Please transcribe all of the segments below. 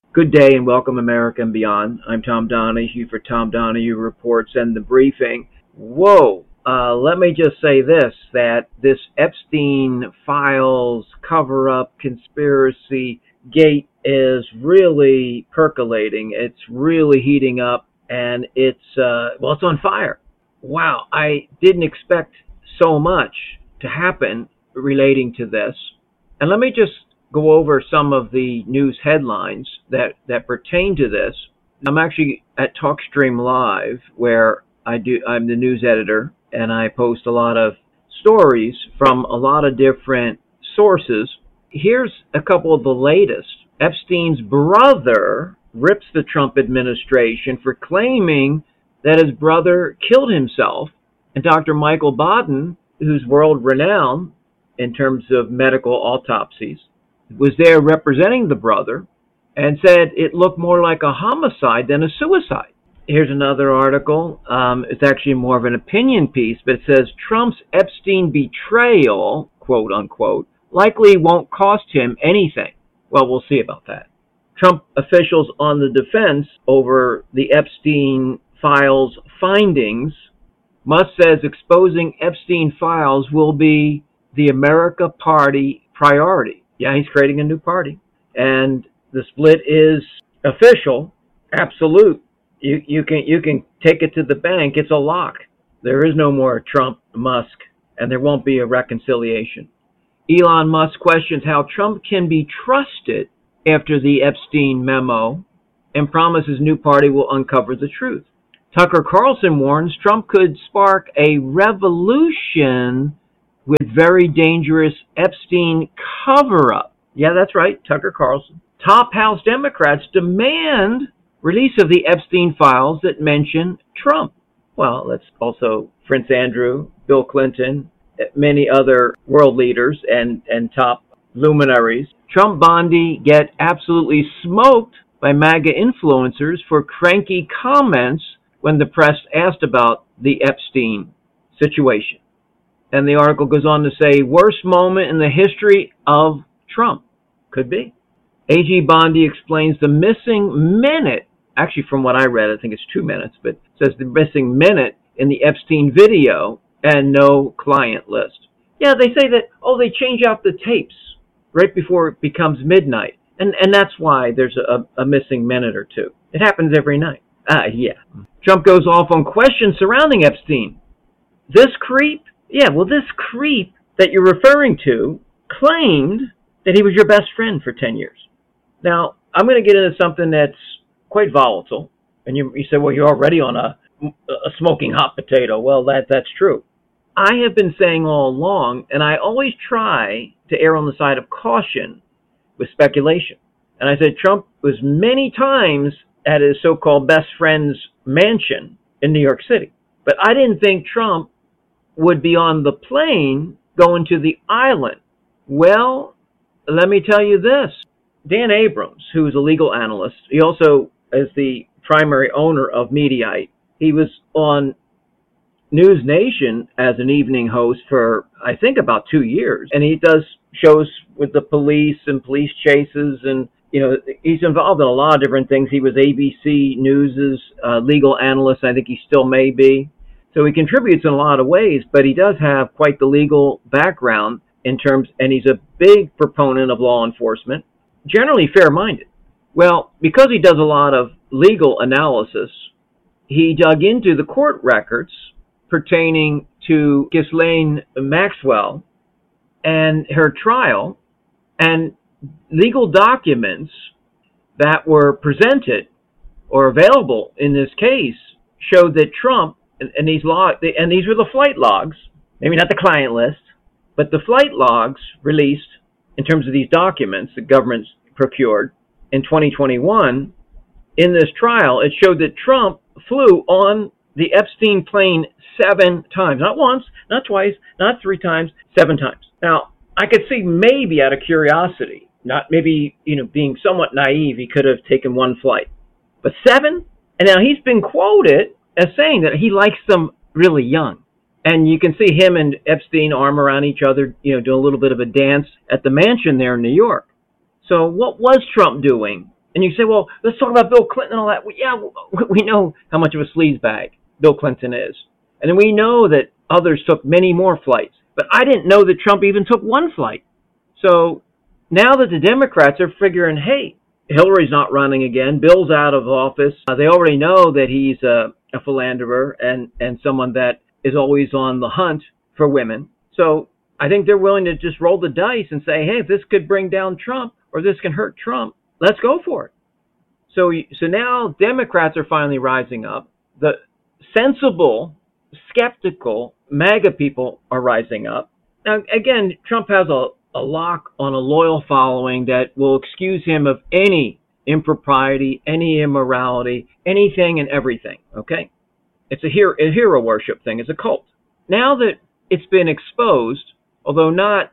Good day and welcome, America and beyond. I'm Tom Donahue for Tom Donahue Reports and the Briefing. Whoa, let me just say that this Epstein files cover-up conspiracy gate is really percolating. It's really heating up, and it's on fire. Wow, I didn't expect so much to happen relating to this. And let me just go over some of the news headlines that pertain to this. I'm actually at TalkStream Live, where I'm the news editor, and I post a lot of stories from a lot of different sources. Here's a couple of the latest. Epstein's brother rips the Trump administration for claiming that his brother killed himself, and Dr. Michael Baden, who's world-renowned in terms of medical autopsies, was there representing the brother and said it looked more like a homicide than a suicide. Here's another article. It's actually more of an opinion piece, but it says Trump's Epstein betrayal, quote unquote, likely won't cost him anything. Well, we'll see about that. Trump officials on the defense over the Epstein files findings. Musk says exposing Epstein files will be the America Party priority. Yeah, he's creating a new party. And the split is official, absolute. You can take it to the bank. It's a lock. There is no more Trump, Musk, and there won't be a reconciliation. Elon Musk questions how Trump can be trusted after the Epstein memo and promises new party will uncover the truth. Tucker Carlson warns Trump could spark a revolution with very dangerous Epstein cover-up. Yeah, that's right, Tucker Carlson. Top House Democrats demand release of the Epstein files that mention Trump. Well, that's also Prince Andrew, Bill Clinton, many other world leaders and top luminaries. Trump Bondi get absolutely smoked by MAGA influencers for cranky comments when the press asked about the Epstein situation. And the article goes on to say, worst moment in the history of Trump. Could be. A.G. Bondi explains the missing minute. Actually, from what I read, I think it's 2 minutes, but it says the missing minute in the Epstein video and no client list. Yeah, they say that, they change out the tapes right before it becomes midnight. And that's why there's a missing minute or two. It happens every night. Yeah. Trump goes off on questions surrounding Epstein. This creep that you're referring to claimed that he was your best friend for 10 years. Now, I'm going to get into something that's quite volatile. And you say, well, you're already on a smoking hot potato. Well, that's true. I have been saying all along, and I always try to err on the side of caution with speculation. And I said Trump was many times at his so-called best friend's mansion in New York City. But I didn't think Trump would be on the plane going to the island. Well, let me tell you this. Dan Abrams, who is a legal analyst, he also is the primary owner of Mediaite. He was on News Nation as an evening host for, I think, about 2 years. And he does shows with the police and police chases. And, he's involved in a lot of different things. He was ABC News' legal analyst. I think he still may be. So he contributes in a lot of ways, but he does have quite the legal background and he's a big proponent of law enforcement, generally fair-minded. Well, because he does a lot of legal analysis, he dug into the court records pertaining to Ghislaine Maxwell and her trial, and legal documents that were presented or available in this case showed that Trump, and these were the flight logs, maybe not the client list, but the flight logs released in terms of these documents the government procured in 2021. In this trial, it showed that Trump flew on the Epstein plane 7 times. Not once, not twice, not 3 times, 7 times. Now, I could see maybe out of curiosity, not maybe, being somewhat naive, he could have taken 1 flight. But 7? And now he's been quoted as saying that he likes them really young. And you can see him and Epstein arm around each other, doing a little bit of a dance at the mansion there in New York. So what was Trump doing And you say, well, let's talk about Bill Clinton and all that. Well, yeah, we know how much of a sleazebag Bill Clinton is. And we know that others took many more flights. But I didn't know that Trump even took one flight. So now that the Democrats are figuring, hey, Hillary's not running again, Bill's out of office, they already know that he's a philanderer and someone that is always on the hunt for women. So I think they're willing to just roll the dice and say, hey, if this could bring down Trump or this can hurt Trump, let's go for it. So now Democrats are finally rising up. The sensible, skeptical MAGA people are rising up. Now, again, Trump has a lock on a loyal following that will excuse him of any impropriety, any immorality, anything and everything, okay? It's a hero worship thing. It's a cult. Now that it's been exposed, although not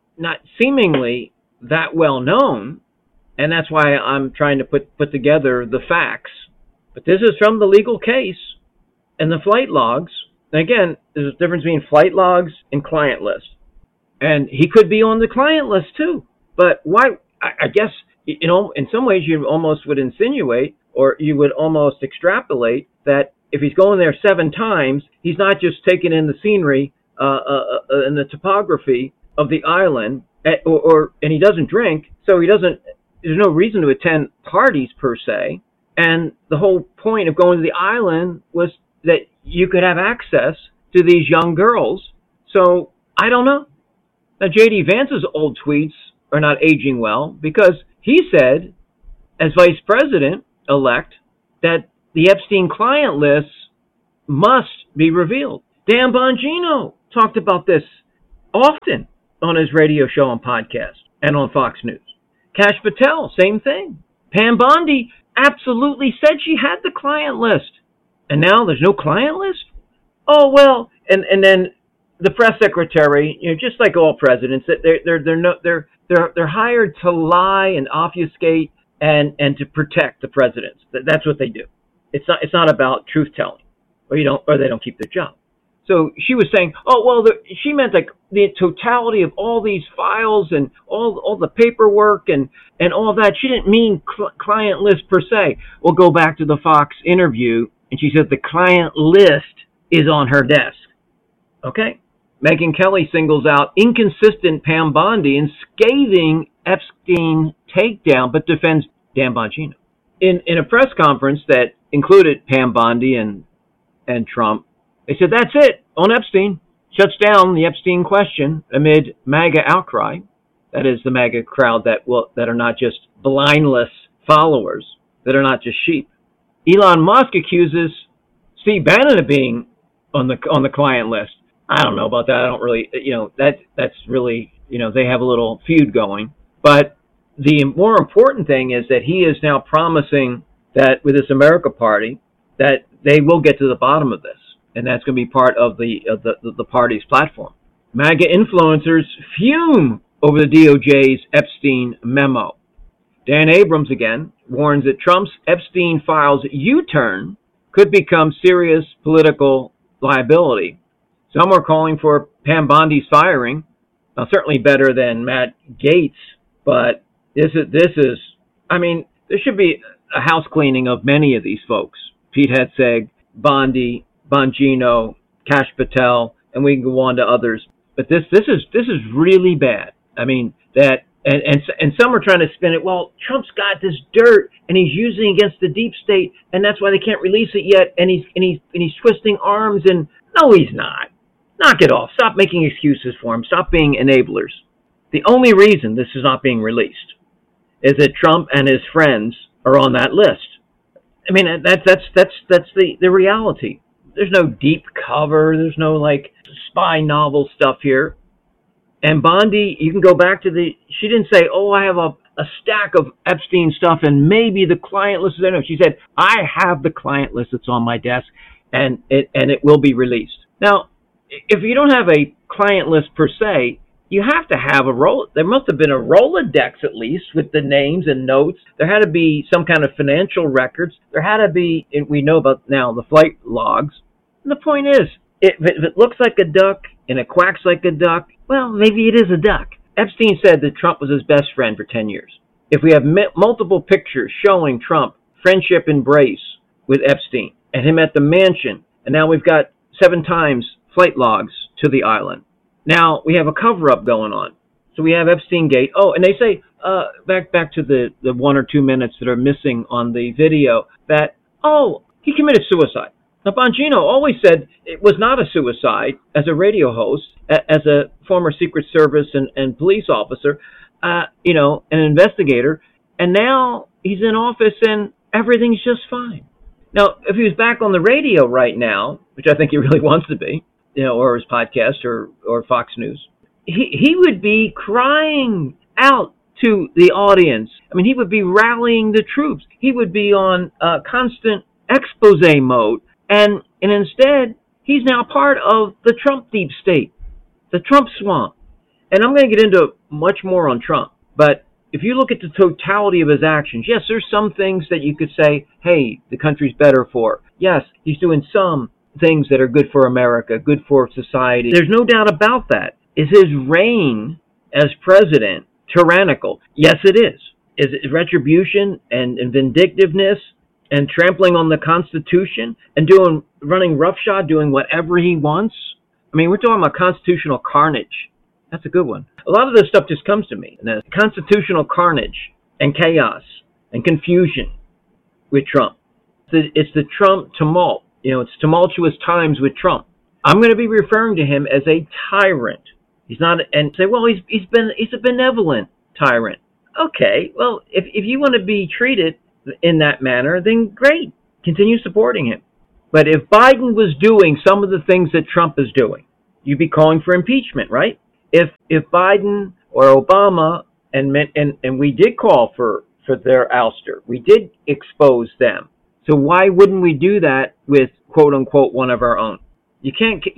seemingly that well known, and that's why I'm trying to put together the facts. But this is from the legal case and the flight logs. And again, there's a difference between flight logs and client list. And he could be on the client list too. But why? I guess, in some ways you almost would insinuate, or you would almost extrapolate, that if he's going there 7 times, he's not just taking in the scenery and the topography of the island, and he doesn't drink, so there's no reason to attend parties per se. And the whole point of going to the island was that you could have access to these young girls. So I don't know. Now, J.D. Vance's old tweets are not aging well because he said, as vice president-elect, that the Epstein client lists must be revealed. Dan Bongino talked about this often on his radio show and podcast and on Fox News. Kash Patel, same thing. Pam Bondi absolutely said she had the client list. And now there's no client list? Oh, well, and then the press secretary, just like all presidents, they're hired to lie and obfuscate and to protect the presidents. That's what they do. It's not about truth telling, or they don't keep their job. So she was saying, oh, well, she meant like the totality of all these files and all the paperwork and all that. She didn't mean client list per se. We'll go back to the Fox interview, and she said the client list is on her desk. Okay? Megyn Kelly singles out inconsistent Pam Bondi and scathing Epstein takedown, but defends Dan Bongino. In a press conference that included Pam Bondi and Trump, they said, that's it on Epstein. Shuts down the Epstein question amid MAGA outcry. That is the MAGA crowd that are not just blindless followers, that are not just sheep. Elon Musk accuses Steve Bannon of being on the client list. I don't know about that. I don't really, that's really, they have a little feud going. But the more important thing is that he is now promising that with this America Party, that they will get to the bottom of this. And that's going to be part of the party's platform. MAGA influencers fume over the DOJ's Epstein memo. Dan Abrams, again, warns that Trump's Epstein files U-turn could become serious political liability. Some are calling for Pam Bondi's firing. Now, certainly better than Matt Gaetz, but this is, there should be a house cleaning of many of these folks. Pete Hegseth, Bondi, Bongino, Kash Patel, and we can go on to others. But this is really bad. And some are trying to spin it. Well, Trump's got this dirt, and he's using it against the deep state, and that's why they can't release it yet. And he's twisting arms. And no, he's not. Knock it off. Stop making excuses for him. Stop being enablers. The only reason this is not being released is that Trump and his friends are on that list. That's the reality. There's no deep cover. There's no like spy novel stuff here. And Bondi, you can go back to she didn't say, oh, I have a stack of Epstein stuff and maybe the client list is there. No, she said, I have the client list that's on my desk and it will be released. Now, if you don't have a client list per se, you have to have there must have been a Rolodex at least with the names and notes. There had to be some kind of financial records. There had to be, and we know about now, the flight logs. And the point is, if it looks like a duck and it quacks like a duck, well, maybe it is a duck. Epstein said that Trump was his best friend for 10 years. if we have multiple pictures showing Trump friendship embrace with Epstein and him at the mansion, and now we've got 7 times flight logs to the island. Now we have a cover-up going on. So we have Epstein Gate. Oh, and they say, back to the 1 or 2 minutes that are missing on the video, that, oh, he committed suicide. Now, Bongino always said it was not a suicide as a radio host, as a former Secret Service and police officer, an investigator, and now he's in office and everything's just fine. Now, if he was back on the radio right now, which I think he really wants to be, or his podcast or Fox News, he would be crying out to the audience. I mean, he would be rallying the troops. He would be on constant expose mode. And instead, he's now part of the Trump deep state, the Trump swamp. And I'm going to get into much more on Trump. But if you look at the totality of his actions, yes, there's some things that you could say, hey, the country's better for. Yes, he's doing some things that are good for America, good for society. There's no doubt about that. Is his reign as president tyrannical? Yes, it is. Is it retribution and vindictiveness and trampling on the Constitution and running roughshod, doing whatever he wants? I mean, we're talking about constitutional carnage. That's a good one. A lot of this stuff just comes to me. And the constitutional carnage and chaos and confusion with Trump. It's the Trump tumult. It's tumultuous times with Trump. I'm going to be referring to him as a tyrant. He's not, and say, well, he's a benevolent tyrant. Okay, well, if you want to be treated in that manner, then great. Continue supporting him. But if Biden was doing some of the things that Trump is doing, you'd be calling for impeachment, right? If Biden or Obama, and we did call for their ouster, we did expose them. So why wouldn't we do that with quote unquote one of our own? You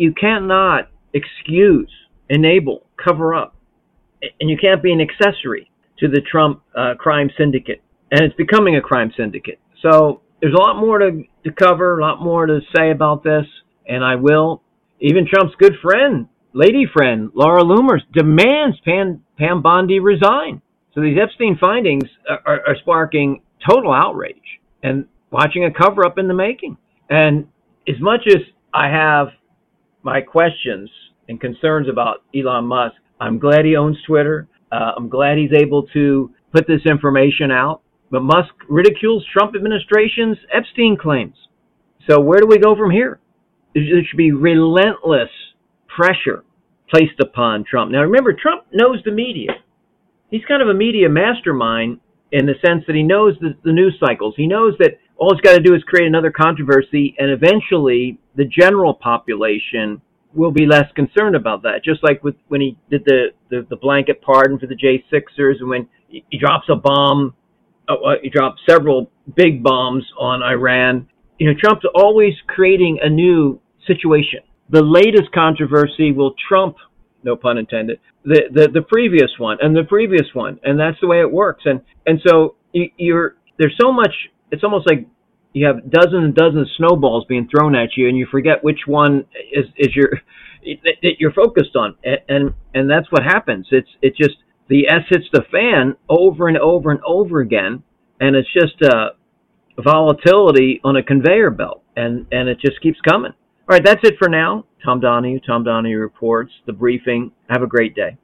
cannot excuse, enable, cover up, and you can't be an accessory to the Trump crime syndicate. And it's becoming a crime syndicate. So there's a lot more to cover, a lot more to say about this, and I will. Even Trump's good friend, lady friend, Laura Loomer, demands Pam Bondi resign. So these Epstein findings are sparking total outrage and watching a cover-up in the making. And as much as I have my questions and concerns about Elon Musk, I'm glad he owns Twitter. I'm glad he's able to put this information out. But Musk ridicules Trump administration's Epstein claims. So where do we go from here? There should be relentless pressure placed upon Trump. Now remember, Trump knows the media. He's kind of a media mastermind in the sense that he knows the news cycles. He knows that all he's got to do is create another controversy, and eventually the general population will be less concerned about that. Just like when he did the blanket pardon for the J6ers, and when he drops a bomb, he dropped several big bombs on Iran. Trump's always creating a new situation. The latest controversy will trump, no pun intended, the previous one and the previous one, and that's the way it works. And so there's so much. It's almost like you have dozens and dozens of snowballs being thrown at you, and you forget which one is you're focused on, and that's what happens. It's just the S hits the fan over and over and over again, and it's just volatility on a conveyor belt, and it just keeps coming. All right, that's it for now. Tom Donahue Reports, The Briefing. Have a great day.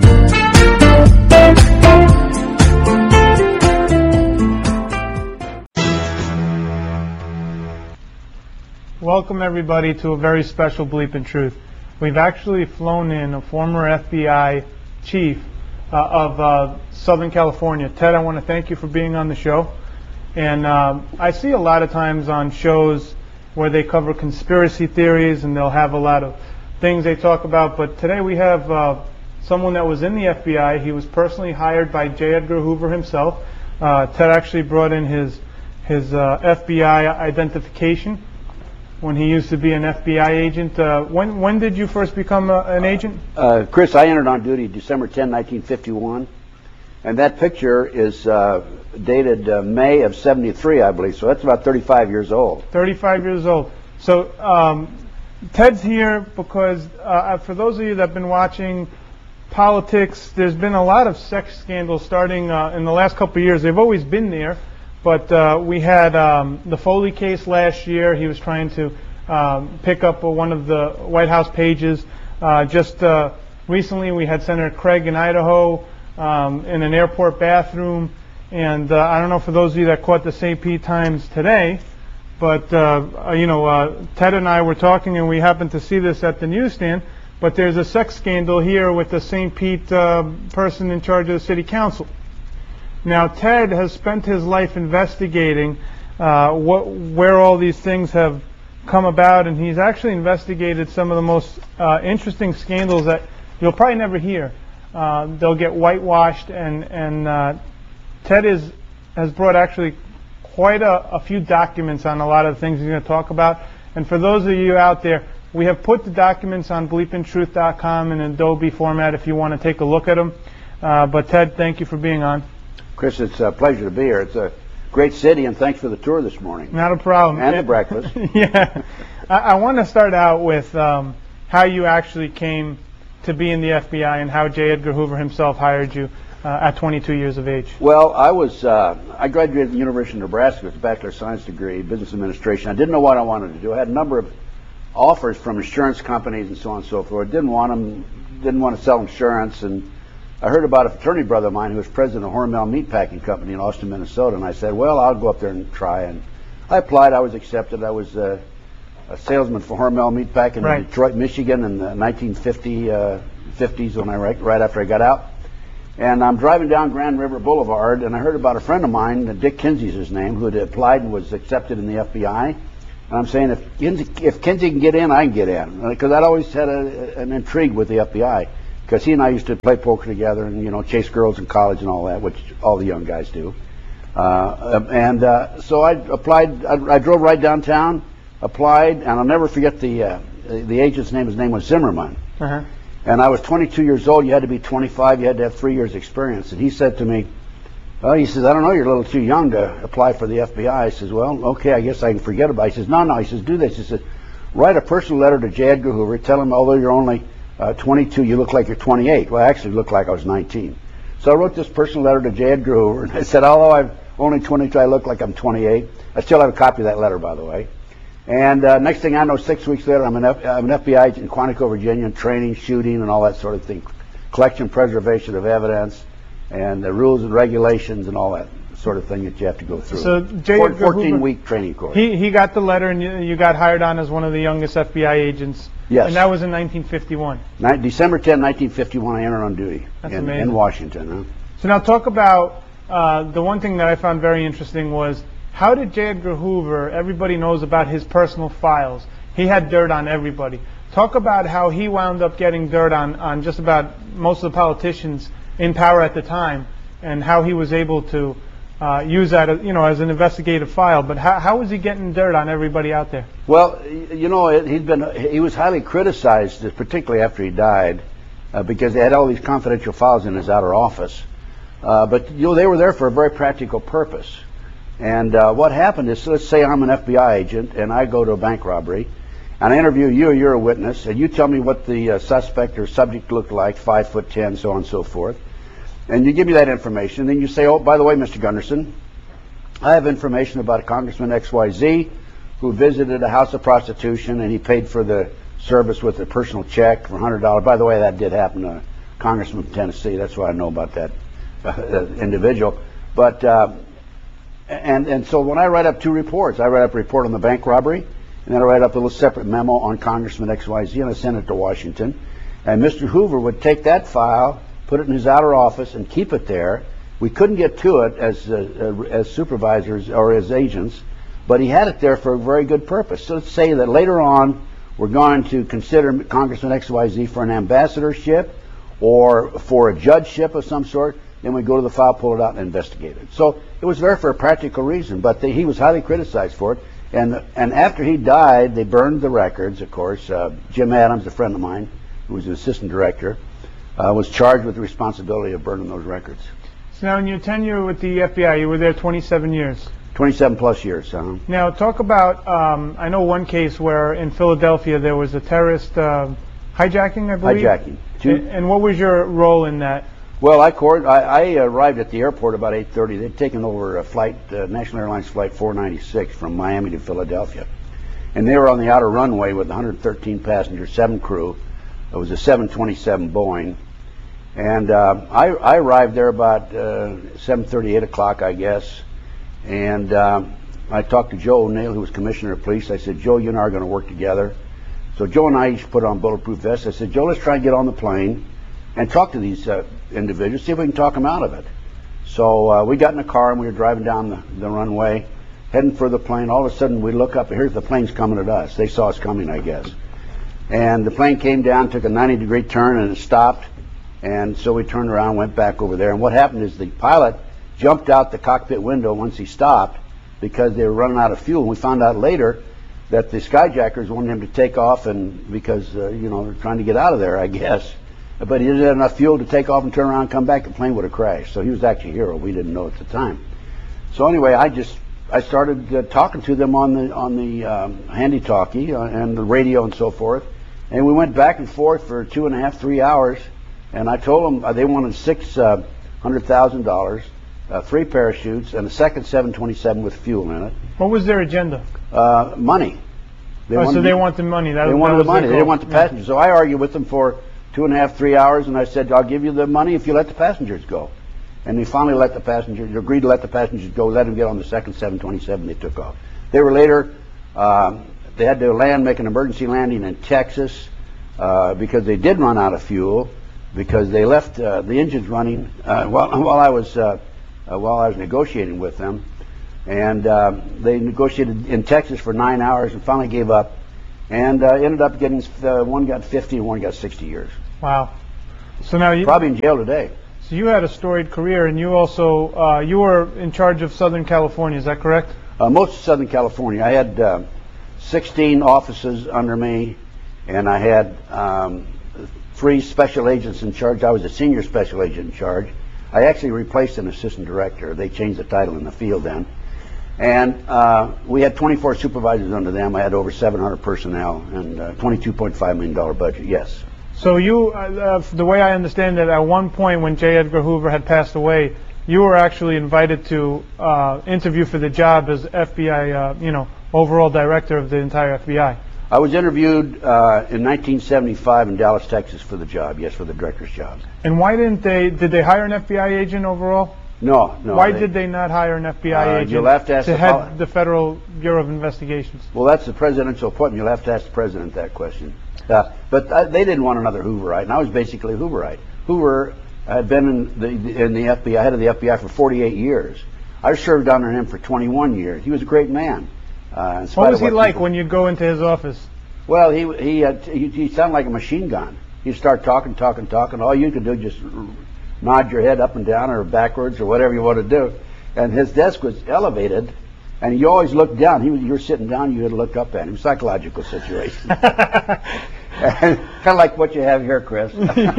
Welcome everybody to a very special Bleepin' Truth. We've actually flown in a former FBI chief of Southern California. Ted, I want to thank you for being on the show. And I see a lot of times on shows where they cover conspiracy theories and they'll have a lot of things they talk about. But today we have someone that was in the FBI. He was personally hired by J. Edgar Hoover himself. Ted actually brought in his FBI identification when he used to be an FBI agent. When did you first become an agent? Chris, I entered on duty December 10, 1951. And that picture is dated May of 73, I believe. So that's about 35 years old. 35 years old. So Ted's here because for those of you that have been watching politics. There's been a lot of sex scandals starting in the last couple of years. They've always been there, but we had the Foley case last year. He was trying to pick up one of the White House pages. Just recently, we had Senator Craig in Idaho in an airport bathroom. And I don't know, for those of you that caught the St. Pete Times today, but Ted and I were talking, and we happened to see this at the newsstand. But there's a sex scandal here with the St. Pete person in charge of the city council. Now, Ted has spent his life investigating where all these things have come about, and he's actually investigated some of the most interesting scandals that you'll probably never hear. They'll get whitewashed, and Ted has brought actually quite a few documents on a lot of the things he's going to talk about. And for those of you out there, we have put the documents on bleepintruth.com in Adobe format if you want to take a look at them. But Ted, thank you for being on. Chris, it's a pleasure to be here. It's a great city, and thanks for the tour this morning. Not a problem. And the breakfast. Yeah. I want to start out with how you actually came to be in the FBI and how J. Edgar Hoover himself hired you at 22 years of age. Well, I graduated from the University of Nebraska with a Bachelor of Science degree, Business Administration. I didn't know what I wanted to do. I had a number of offers from insurance companies and so on and so forth. Didn't want to sell insurance, and I heard about a fraternity brother of mine who was president of Hormel Meatpacking Company in Austin, Minnesota, and I said, well, I'll go up there and try. And I applied. I was accepted. I was a salesman for Hormel Meatpacking in Detroit, Michigan in the 1950s when right after I got out. And I'm driving down Grand River Boulevard, and I heard about a friend of mine, Dick Kinsey's his name, who had applied and was accepted in the FBI. And I'm saying, if Kinsey can get in, I can get in. Because I'd always had an intrigue with the FBI. Because he and I used to play poker together and, chase girls in college and all that, which all the young guys do. So I applied. I drove right downtown, applied, and I'll never forget the agent's name. His name was Zimmerman. Uh-huh. And I was 22 years old. You had to be 25. You had to have 3 years experience. And he said to me, well, he says, I don't know, you're a little too young to apply for the FBI. I says, well, okay, I guess I can forget about it. He says, no, he says, do this. He says, write a personal letter to J. Edgar Hoover. Tell him, although you're only 22, you look like you're 28. Well, I actually looked like I was 19. So I wrote this personal letter to J. Edgar Hoover, and I said, although I'm only 22, I look like I'm 28. I still have a copy of that letter, by the way. And next thing I know, 6 weeks later, I'm an FBI agent in Quantico, Virginia, training, shooting, and all that sort of thing. Collection, preservation of evidence, and the rules and regulations and all that sort of thing that you have to go through. So J. Edgar 14-week training course. He got the letter, and you got hired on as one of the youngest FBI agents. Yes. And that was in 1951. December 10, 1951, I entered on duty in Washington. Huh? So now talk about the one thing that I found very interesting was, how did J. Edgar Hoover, everybody knows about his personal files. He had dirt on everybody. Talk about how he wound up getting dirt on just about most of the politicians in power at the time, and how he was able to use that as an investigative file. But how was he getting dirt on everybody out there? Well, he was highly criticized, particularly after he died, because they had all these confidential files in his outer office. But they were there for a very practical purpose. And what happened is, let's say I'm an FBI agent and I go to a bank robbery, and I interview you, you're a witness, and you tell me what the suspect or subject looked like, 5'10", so on and so forth. And you give me that information, and then you say, oh, by the way, Mr. Gunderson, I have information about a Congressman XYZ who visited a house of prostitution, and he paid for the service with a personal check for $100. By the way, that did happen to a congressman from Tennessee. That's why I know about that individual. But and so when I write up two reports, I write up a report on the bank robbery, and then I write up a little separate memo on Congressman XYZ, and I send it to Washington. And Mr. Hoover would take that file, put it in his outer office, and keep it there. We couldn't get to it as supervisors or as agents, but he had it there for a very good purpose. So let's say that later on we're going to consider Congressman XYZ for an ambassadorship or for a judgeship of some sort. Then we go to the file, pull it out, and investigate it. So it was there for a practical reason, but he was highly criticized for it. And after he died, they burned the records, of course. Jim Adams, a friend of mine, who was an assistant director, was charged with the responsibility of burning those records. So now in your tenure with the FBI, you were there 27 years. 27 plus years. Now talk about, I know one case where in Philadelphia there was a terrorist hijacking, I believe? Hijacking. And what was your role in that? Well, I arrived at the airport about 8:30. They'd taken over a flight, National Airlines Flight 496 from Miami to Philadelphia. And they were on the outer runway with 113 passengers, 7 crew. It was a 727 Boeing. And I arrived there about 7:30, 8 o'clock, I guess. And I talked to Joe O'Neill, who was Commissioner of Police. I said, Joe, you and I are going to work together. So Joe and I each put on bulletproof vests. I said, Joe, let's try and get on the plane and talk to these individuals, see if we can talk them out of it. So we got in a car and we were driving down the runway, heading for the plane. All of a sudden we look up and here's the plane's coming at us. They saw us coming, I guess. And the plane came down, took a 90-degree turn, and it stopped. And so we turned around, went back over there. And what happened is the pilot jumped out the cockpit window once he stopped because they were running out of fuel. And we found out later that the skyjackers wanted him to take off, and because you know, they're trying to get out of there, I guess. But he didn't have enough fuel to take off and turn around and come back. The plane would have crashed. So he was actually a hero. We didn't know at the time. So anyway, I started talking to them on the handy-talkie and the radio and so forth. And we went back and forth for 2.5, 3 hours. And I told them they wanted $600,000, 3 parachutes, and a second 727 with fuel in it. What was their agenda? Money. They wanted the money. They wanted the money. They didn't want the passengers. So I argued with them for 2.5, 3 hours, and I said, I'll give you the money if you let the passengers go. And they finally let the passengers, agreed to let the passengers go, let them get on the second 727. They took off. They were later, they had to make an emergency landing in Texas because they did run out of fuel, because they left the engines running while I was negotiating with them. And they negotiated in Texas for 9 hours and finally gave up, and ended up getting, one got 50 and one got 60 years. Wow. So now you probably in jail today. So you had a storied career, and you also you were in charge of Southern California. Is that correct? Most of Southern California. I had 16 offices under me, and I had 3 special agents in charge. I was a senior special agent in charge. I actually replaced an assistant director. They changed the title in the field then. And we had 24 supervisors under them. I had over 700 personnel and $22.5 million budget, yes. So you, the way I understand it, at one point when J. Edgar Hoover had passed away, you were actually invited to interview for the job as FBI, overall director of the entire FBI. I was interviewed in 1975 in Dallas, Texas for the job, yes, for the director's job. And why did they hire an FBI agent overall? No. Why did they not hire an FBI agent you'll have to ask to head the Federal Bureau of Investigations? Well, that's the presidential appointment. You'll have to ask the president that question. But they didn't want another Hooverite, and I was basically a Hooverite. Hoover had been in the FBI, head of the FBI for 48 years. I served under him for 21 years. He was a great man. What was he like when you go into his office? Well, he sounded like a machine gun. He'd start talking. All you could do is just nod your head up and down or backwards or whatever you want to do. And his desk was elevated, and you always looked down. You were sitting down, you had to look up at him. Psychological situation. Kind of like what you have here, Chris.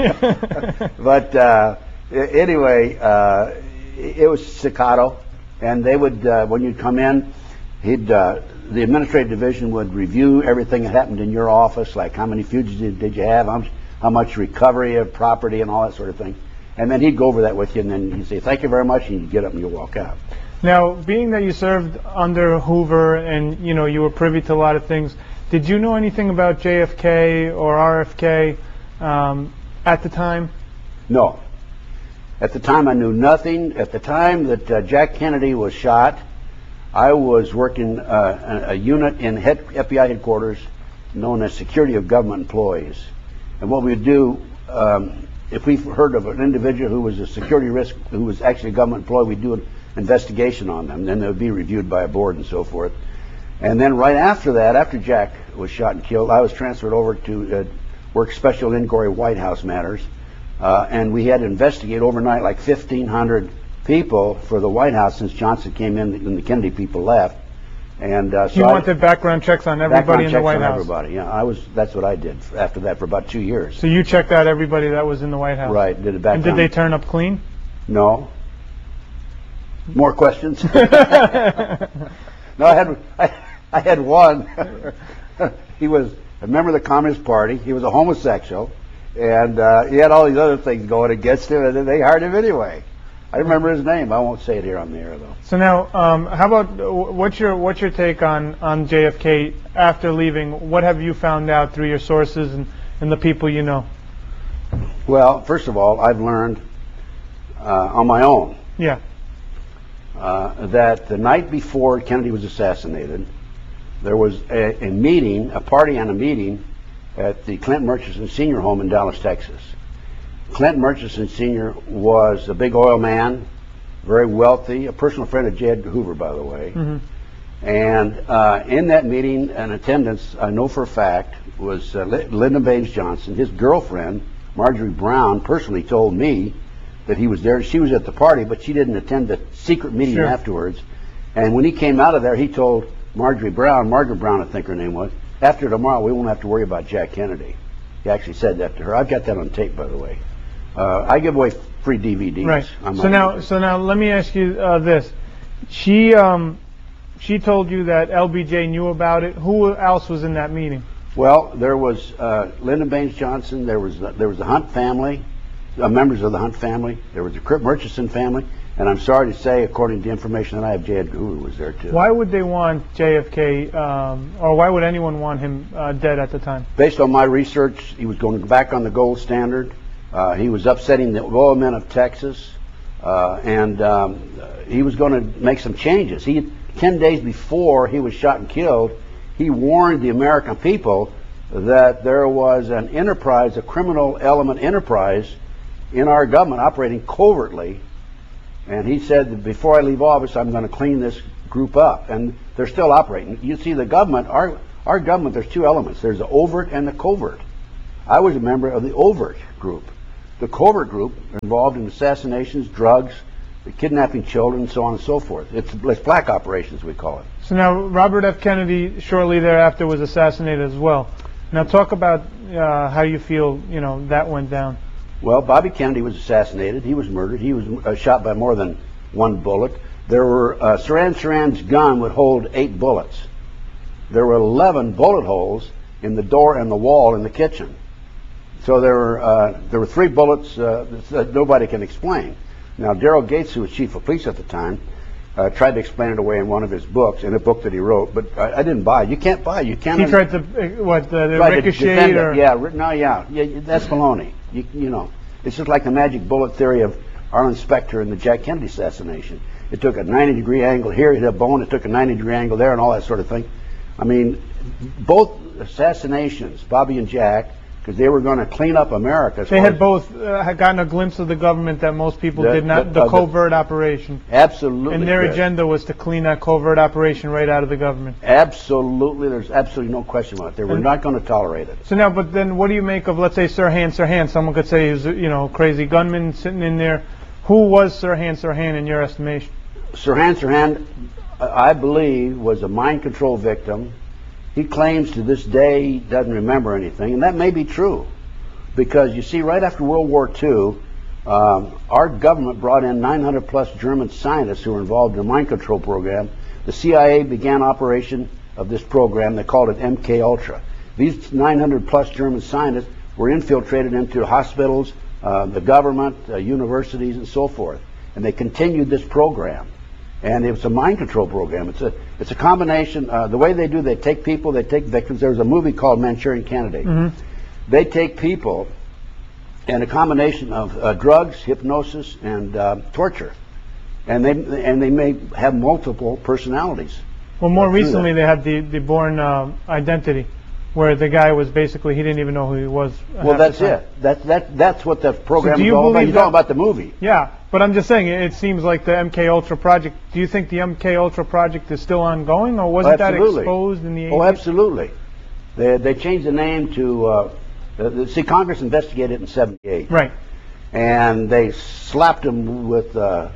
But anyway, it was staccato, and they would, when you'd come in, the administrative division would review everything that happened in your office, like how many fugitives did you have, how much recovery of property and all that sort of thing. And then he'd go over that with you, and then he'd say, thank you very much, and you'd get up and you'd walk out. Now, being that you served under Hoover and, you were privy to a lot of things, did you know anything about JFK or RFK at the time? No. At the time, I knew nothing. At the time that Jack Kennedy was shot, I was working a unit in FBI headquarters known as Security of Government Employees. And what we'd do, if we heard of an individual who was a security risk, who was actually a government employee, we'd do an investigation on them. Then they would be reviewed by a board and so forth. And then right after that, after Jack was shot and killed, I was transferred over to work special inquiry White House matters. And we had to investigate overnight like 1,500 people for the White House since Johnson came in and the Kennedy people left. And so you wanted background checks on everybody in the White House? Everybody, yeah. That's what I did after that for about 2 years. So you checked out everybody that was in the White House? Right, did a background. And did they turn up clean? No. More questions? No, I had one. He was a member of the Communist Party. He was a homosexual. And he had all these other things going against him, and then they hired him anyway. I remember his name. I won't say it here on the air, though. So now, how about what's your take on JFK after leaving? What have you found out through your sources and the people you know? Well, first of all, I've learned on my own that the night before Kennedy was assassinated, there was a meeting, a party and a meeting at the Clinton Murchison Sr. home in Dallas, Texas. Clinton Murchison Sr. was a big oil man, very wealthy, a personal friend of J. Edgar Hoover, by the way. And in that meeting, in attendance, I know for a fact, was Lyndon Baines Johnson. His girlfriend, Marjorie Brown, personally told me that he was there. She was at the party, but she didn't attend the secret meeting afterwards. And when he came out of there, he told Marjorie Brown, I think her name was, after tomorrow, we won't have to worry about Jack Kennedy. He actually said that to her. I've got that on tape, by the way. I give away free DVDs. Right. So now, let me ask you this: she told you that LBJ knew about it. Who else was in that meeting? Well, there was Lyndon Baines Johnson. There was the Hunt family, members of the Hunt family. There was the Murchison family, and I'm sorry to say, according to the information that I have, J. Edgar Hoover was there too. Why would they want JFK, or why would anyone want him dead at the time? Based on my research, he was going back on the gold standard. He was upsetting the oil men of Texas, and he was going to make some changes. 10 days before he was shot and killed, he warned the American people that there was an enterprise, a criminal element enterprise in our government operating covertly. And he said that before I leave office, I'm going to clean this group up. And they're still operating. You see, the government, our government, there's two elements. There's the overt and the covert. I was a member of the overt group. The covert group involved in assassinations, drugs, kidnapping children, and so on and so forth. It's black operations, we call it. So now, Robert F. Kennedy shortly thereafter was assassinated as well. Now talk about how you feel, that went down. Well, Bobby Kennedy was assassinated. He was murdered. He was shot by more than one bullet. There were Sirhan's gun would hold 8 bullets. There were 11 bullet holes in the door and the wall in the kitchen. So there were 3 bullets that nobody can explain. Now, Daryl Gates, who was chief of police at the time, tried to explain it away in one of his books, in a book that he wrote, but I didn't buy it. You can't buy it. You can't. He tried to, the ricochet? Or? Yeah, that's baloney. It's just like the magic bullet theory of Arlen Specter and the Jack Kennedy assassination. It took a 90-degree angle here, it hit a bone, it took a 90-degree angle there, and all that sort of thing. I mean, both assassinations, Bobby and Jack, because they were going to clean up America. They had both had gotten a glimpse of the government that most people did not, the covert operation. Absolutely. And their agenda was to clean that covert operation right out of the government. Absolutely. There's absolutely no question about it. They were not going to tolerate it. So now, but then what do you make of, let's say, Sirhan? Someone could say he's, crazy gunman sitting in there. Who was Sirhan in your estimation? Sirhan, I believe, was a mind control victim. He claims to this day he doesn't remember anything, and that may be true. Because, you see, right after World War II, our government brought in 900-plus German scientists who were involved in the mind control program. The CIA began operation of this program. They called it MK Ultra. These 900-plus German scientists were infiltrated into hospitals, the government, universities, and so forth. And they continued this program. And it was a mind control program. It's a combination. The way they do, they take people, they take victims. There was a movie called Manchurian Candidate. They take people, and a combination of drugs, hypnosis, and torture, and they may have multiple personalities. Well, more recently they had the Bourne Identity, where the guy was basically, he didn't even know who he was. Well, that's it. That's what the program is all about. You're talking about the movie. Yeah, but I'm just saying, it seems like the MK Ultra project. Do you think the MK Ultra project is still ongoing, or wasn't that exposed in the 80s? Oh, absolutely. They changed the name to. See, Congress investigated it in '78. Right. And they slapped him with a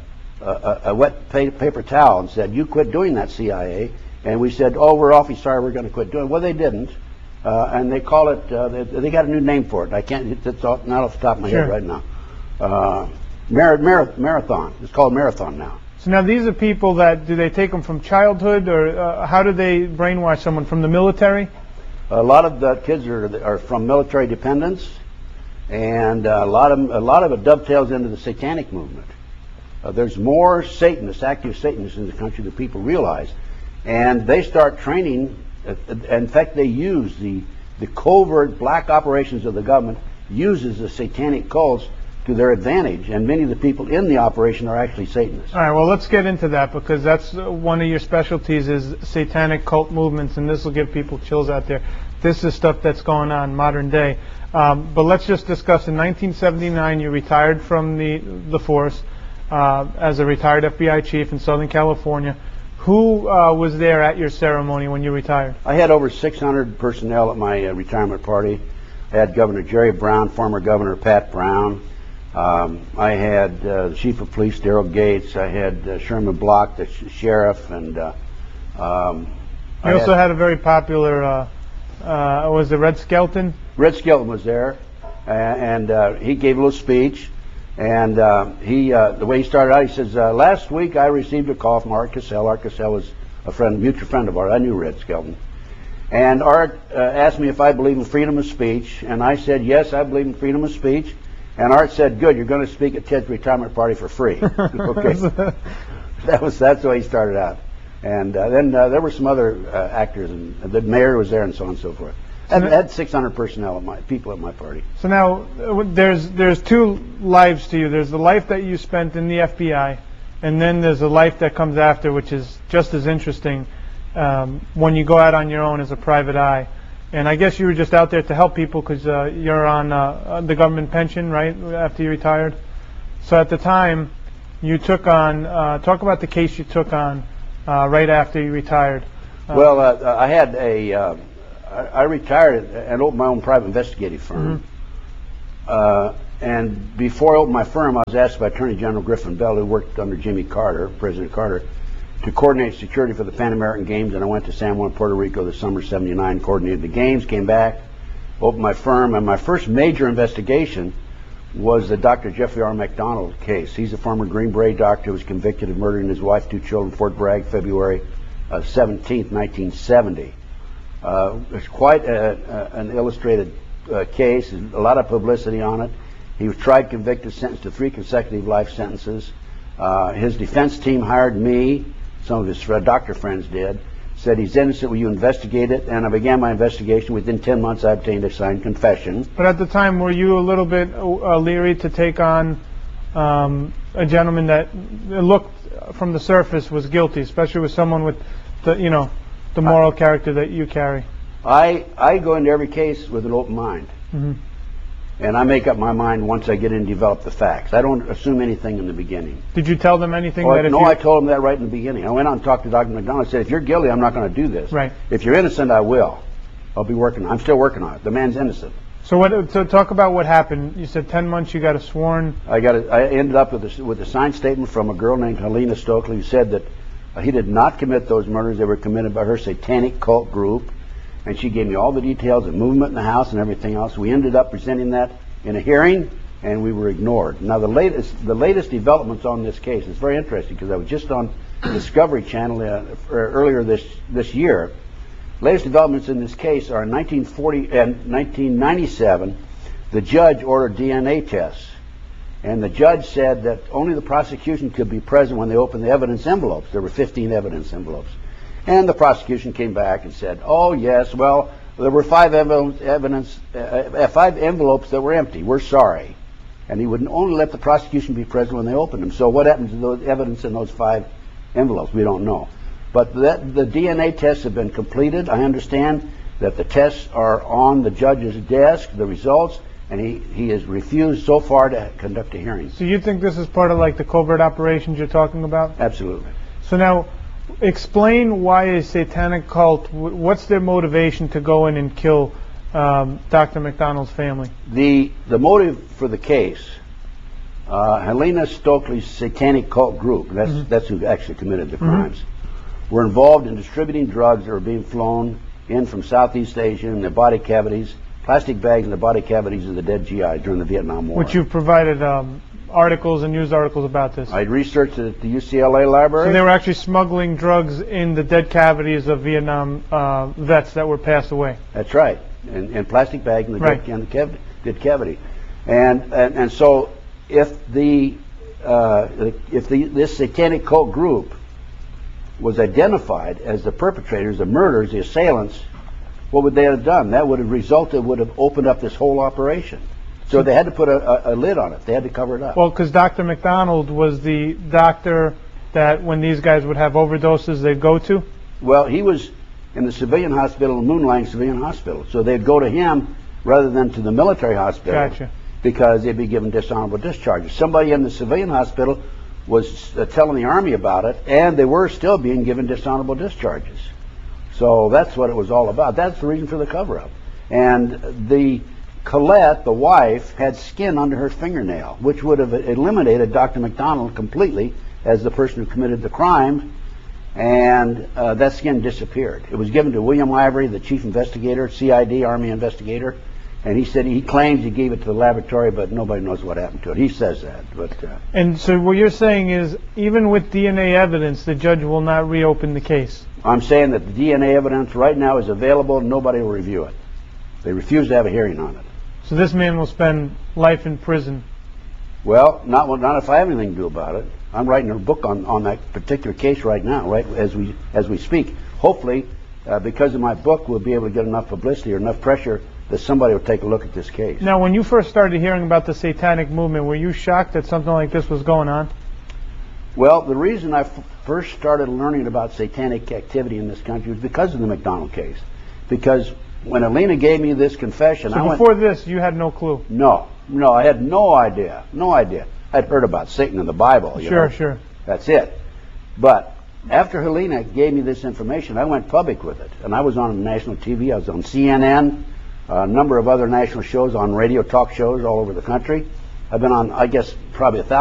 wet paper towel and said, "You quit doing that, CIA." And we said, "Oh, we're awfully sorry. We're going to quit doing it." Well, they didn't. And they call it, they got a new name for it. I can't, it's not off the top of my head right now. Marathon. It's called Marathon now. So now these are people that, do they take them from childhood, or how do they brainwash someone? From the military? A lot of the kids are from military dependents, and a lot of it dovetails into the satanic movement. There's more Satanists, active Satanists in the country than people realize, and they start training. In fact, they use the covert black operations of the government uses the satanic cults to their advantage, and many of the people in the operation are actually Satanists. All right, well, let's get into that, because that's one of your specialties is satanic cult movements, and this will give people chills out there. This is stuff that's going on modern day. But let's just discuss, in 1979, you retired from the force as a retired FBI chief in Southern California. Who was there at your ceremony when you retired? I had over 600 personnel at my retirement party. I had Governor Jerry Brown, former Governor Pat Brown. I had the Chief of Police, Daryl Gates. I had Sherman Block, the sheriff, and you also had a very popular, was it Red Skelton? Red Skelton was there, and he gave a little speech. And the way he started out, he says, last week I received a call from Art Cassell. Art Cassell was a mutual friend of ours. I knew Red Skelton. And Art asked me if I believe in freedom of speech, and I said, yes, I believe in freedom of speech. And Art said, good, you're going to speak at Ted's retirement party for free. Okay. That's the way he started out. And then there were some other actors, and the mayor was there, and so on and so forth. I had 600 personnel people at my party. So now there's two lives to you. There's the life that you spent in the FBI, and then there's a life that comes after, which is just as interesting when you go out on your own as a private eye. And I guess you were just out there to help people because you're on the government pension, right, after you retired? So at the time, you took on, talk about the case you took on right after you retired. Well, I retired and opened my own private investigative firm. And before I opened my firm, I was asked by Attorney General Griffin Bell, who worked under Jimmy Carter, President Carter, to coordinate security for the Pan American Games. And I went to San Juan, Puerto Rico the summer of '79, coordinated the games, came back, opened my firm, and my first major investigation was the Dr. Jeffrey R. McDonald case. He's a former Green Beret doctor who was convicted of murdering his wife, 2 children, Fort Bragg, February 17th, 1970. It's quite an illustrated case, a lot of publicity on it. He was tried, convicted, sentenced to 3 consecutive life sentences. His defense team hired me, some of his doctor friends did, said he's innocent, will you investigate it? And I began my investigation. Within 10 months I obtained a signed confession. But at the time, were you a little bit leery to take on a gentleman that looked from the surface was guilty, especially with someone with the moral character that you carry? I go into every case with an open mind. Mm-hmm. And I make up my mind once I get in and develop the facts. I don't assume anything in the beginning. Did you tell them anything? I told them that right in the beginning. I went out and talked to Dr. McDonald. I said, if you're guilty, I'm not going to do this. Right. If you're innocent, I will. I'll be working. I'm still working on it. The man's innocent. So talk about what happened. You said 10 months. You got a sworn. I ended up with a signed statement from a girl named Helena Stokely who said that he did not commit those murders. They were committed by her satanic cult group. And she gave me all the details of movement in the house and everything else. We ended up presenting that in a hearing, and we were ignored. Now, the latest developments on this case is very interesting because I was just on Discovery Channel earlier this year. Latest developments in this case are in 1997, the judge ordered DNA tests. And the judge said that only the prosecution could be present when they opened the evidence envelopes. There were 15 evidence envelopes. And the prosecution came back and said, oh, yes, well, there were 5 envelopes that were empty. We're sorry. And he would only let the prosecution be present when they opened them. So what happened to the evidence in those 5 envelopes? We don't know. But the DNA tests have been completed. I understand that the tests are on the judge's desk, the results, and he has refused so far to conduct a hearing. So you think this is part of like the covert operations you're talking about? Absolutely. So now, explain why a satanic cult, what's their motivation to go in and kill Dr. McDonald's family? The motive for the case, Helena Stokely's satanic cult group, that's who actually committed the crimes, were involved in distributing drugs that were being flown in from Southeast Asia in the body cavities, plastic bags in the body cavities of the dead GIs during the Vietnam War. Which you've provided articles and news articles about this. I researched it at the UCLA library. So they were actually smuggling drugs in the dead cavities of Vietnam vets that were passed away. That's right, in plastic bags in the dead cavity. And so if this satanic cult group was identified as the perpetrators, the murderers, the assailants, what would they have done? That would have opened up this whole operation. So they had to put a lid on it. They had to cover it up. Well, because Dr. McDonald was the doctor that when these guys would have overdoses, they'd go to? Well, he was in the civilian hospital, Moon Lang Civilian Hospital. So they'd go to him rather than to the military hospital. Gotcha. Because they'd be given dishonorable discharges. Somebody in the civilian hospital was telling the Army about it, and they were still being given dishonorable discharges. So that's what it was all about. That's the reason for the cover-up. And the Colette, the wife, had skin under her fingernail, which would have eliminated Dr. McDonald completely as the person who committed the crime, and that skin disappeared. It was given to William Ivory, the chief investigator, CID, Army investigator, and he claims he gave it to the laboratory, but nobody knows what happened to it. He says that. But and so what you're saying is, even with DNA evidence, the judge will not reopen the case? I'm saying that the DNA evidence right now is available, and nobody will review it. They refuse to have a hearing on it. So this man will spend life in prison? Well, not if I have anything to do about it. I'm writing a book on that particular case right now, right as we speak. Hopefully, because of my book, we'll be able to get enough publicity or enough pressure that somebody will take a look at this case. Now, when you first started hearing about the satanic movement, were you shocked that something like this was going on? Well, the reason I first started learning about satanic activity in this country was because of the McDonald case. Because when Alina gave me this confession, so before this, you had no clue? No, I had no idea. I'd heard about Satan in the Bible. Sure. That's it. But after Helena gave me this information, I went public with it. And I was on national TV. I was on CNN, a number of other national shows, on radio talk shows all over the country. I've been on, I guess, probably 1,000